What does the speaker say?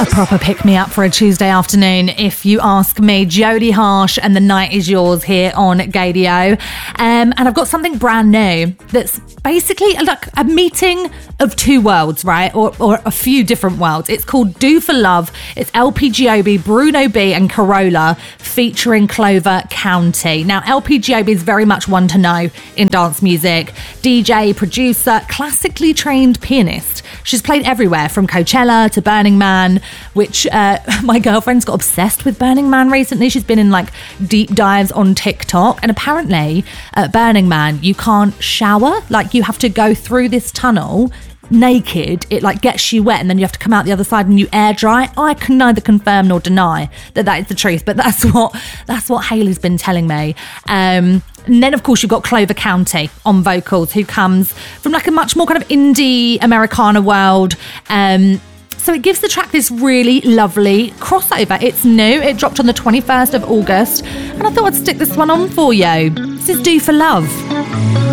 proper pick-me-up for a Tuesday afternoon, if you ask me. Jodie Harsh and The Night Is Yours here on Gadio. And I've got something brand new that's basically like a meeting of two worlds, right? Or a few different worlds. It's called Do For Love. It's LPGOB, Bruno B and Carola featuring Clover County. Now, LPGOB is very much one to know in dance music. DJ, producer, classically trained pianist. She's played everywhere from Coachella to Burning Man, which my girlfriend's got obsessed with Burning Man recently. She's been in like deep dives on TikTok, and apparently at Burning Man you can't shower. Like, you have to go through this tunnel naked. It like gets you wet and then you have to come out the other side and you air dry. I can neither confirm nor deny that is the truth, but that's what Hayley's been telling me. And then of course you've got Clover County on vocals, who comes from like a much more kind of indie Americana world. So it gives the track this really lovely crossover. It's new. It dropped on the 21st of August, and I thought I'd stick this one on for you. This is Do For Love.